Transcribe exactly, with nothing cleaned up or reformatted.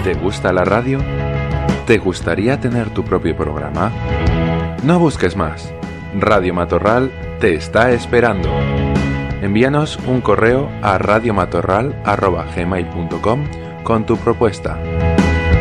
¿Te gusta la radio? ¿Te gustaría tener tu propio programa? No busques más. Radio Matorral te está esperando. Envíanos un correo a radiomatorral arroba gmail punto com con tu propuesta.